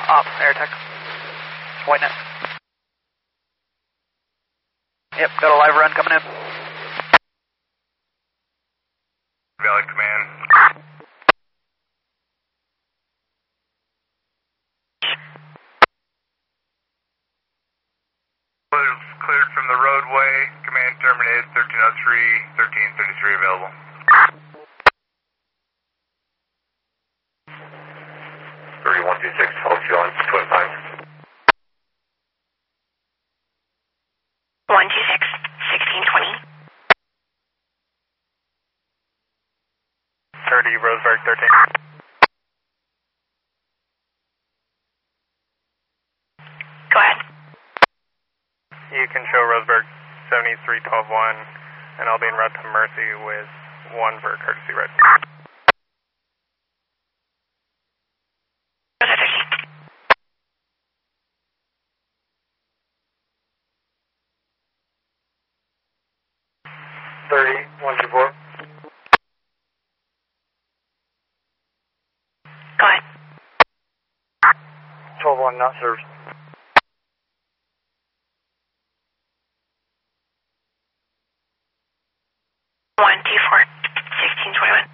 Op, AirTech. Whitenet. Yep, got a live run coming in. Valid command. Cleared from the roadway. Command terminated. 1303, 1333 available. 3126, hold you on twin time. 126, 1620. 30, Roseburg 13. Go ahead. You can show Roseburg 73121, and I'll be en route to Mercy with 1 for courtesy ride. Roger, 30, 124. Go ahead. 12-1 not served. 124, 1621.